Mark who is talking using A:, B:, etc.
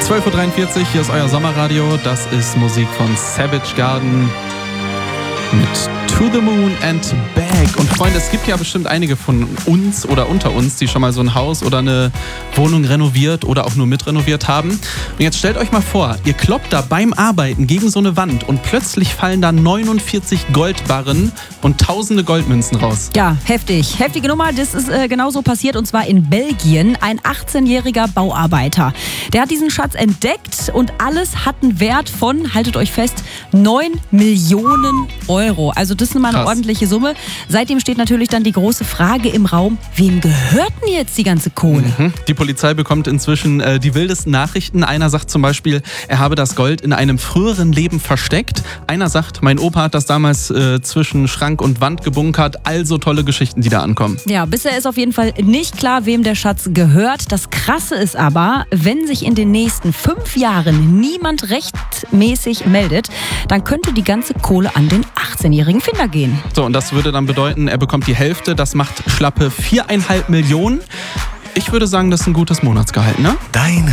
A: 12.43 Uhr, hier ist euer Sommerradio. Das ist Musik von Savage Garden mit To the Moon and Back. Und Freunde, es gibt ja bestimmt einige von uns oder unter uns, die schon mal so ein Haus oder eine Wohnung renoviert oder auch nur mitrenoviert haben. Und jetzt stellt euch mal vor, ihr kloppt da beim Arbeiten gegen so eine Wand und plötzlich fallen da 49 Goldbarren und tausende Goldmünzen raus.
B: Ja, heftig. Heftige Nummer. Das ist genauso passiert und zwar in Belgien. Ein 18-jähriger Bauarbeiter. Der hat diesen Schatz entdeckt und alles hat einen Wert von, haltet euch fest, 9 Millionen Euro. Also das ist mal eine ordentliche Summe. Seitdem steht natürlich dann die große Frage im Raum, wem gehört denn jetzt die ganze Kohle?
A: Die Polizei bekommt inzwischen die wildesten Nachrichten. Einer sagt zum Beispiel, er habe das Gold in einem früheren Leben versteckt. Einer sagt, mein Opa hat das damals zwischen Schrank und Wand gebunkert. Also tolle Geschichten, die da ankommen.
B: Ja, bisher ist auf jeden Fall nicht klar, wem der Schatz gehört. Das Krasse ist aber, wenn sich in den nächsten 5 Jahren niemand rechtmäßig meldet, dann könnte die ganze Kohle an den 18-jährigen Finder gehen.
A: So, und das würde dann bedeuten, er bekommt die Hälfte. Das macht schlappe 4,5 Millionen. Ich würde sagen, das ist ein gutes Monatsgehalt, ne?
C: Dein